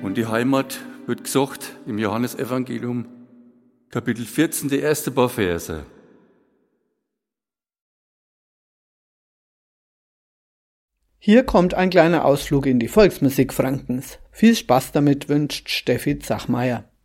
Und die Heimat wird gesagt im Johannesevangelium, Kapitel 14, die ersten paar Verse. Hier kommt ein kleiner Ausflug in die Volksmusik Frankens. Viel Spaß damit wünscht Steffi Zachmeier.